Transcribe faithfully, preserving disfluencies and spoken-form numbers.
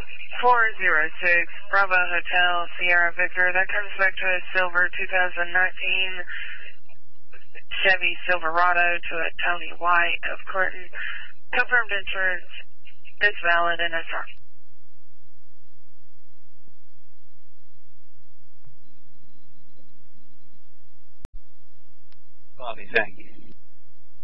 four zero six, Bravo Hotel, Sierra Victor. That comes back to a silver two thousand nineteen Chevy Silverado to a Tony White of Clinton. Confirmed insurance is valid in S R. Bobby, thank you.